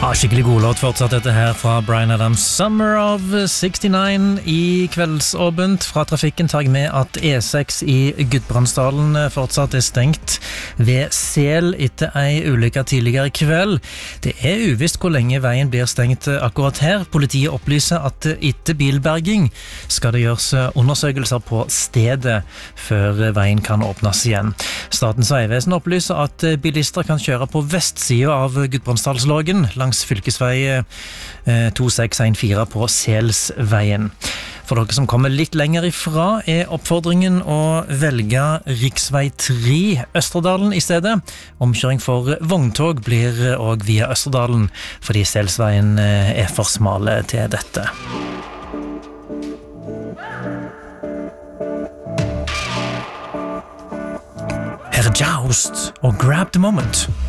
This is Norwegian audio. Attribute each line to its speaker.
Speaker 1: Skikkelig god låt fortsatt dette her fra Bryan Adams. Summer of 69 i kveldsåbent. Fra trafikken tar jeg med at E6 i Gudbrandsdalen fortsatt stengt ved Sel etter ei ulykke tidligere i kveld. Det uvisst hvor lenge veien blir stengt akkurat her. Politiet opplyser at etter bilberging skal det gjøres undersøkelser på stedet før veien kan åpnes igjen. Statens vegvesen opplyser at bilister kan kjøre på vestsiden av Gudbrandsdalslågen langs fylkesvei 2614 på Selsveien. For dere som kommer litt lenger ifra oppfordringen å velge riksvei 3 Østerdalen i stedet. Omkjøring for vogntog blir også via Østerdalen, fordi Selsveien for smale til dette. Her Joust og Grab the Moment.